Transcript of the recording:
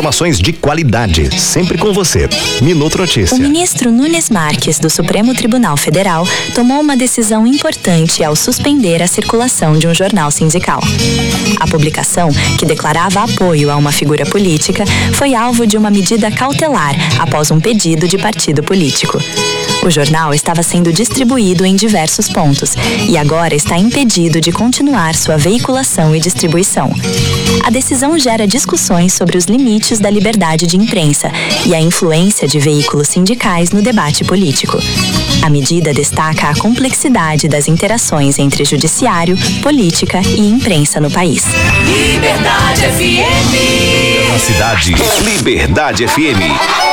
Informações de qualidade, sempre com você. Minuto Notícia. O ministro Nunes Marques, do Supremo Tribunal Federal, tomou uma decisão importante ao suspender a circulação de um jornal sindical. A publicação, que declarava apoio a uma figura política, foi alvo de uma medida cautelar após um pedido de partido político. O jornal estava sendo distribuído em diversos pontos e agora está impedido de continuar sua veiculação e distribuição. A decisão gera discussões sobre os limites da liberdade de imprensa e a influência de veículos sindicais no debate político. A medida destaca a complexidade das interações entre judiciário, política e imprensa no país. Liberdade FM. Na cidade, Liberdade FM.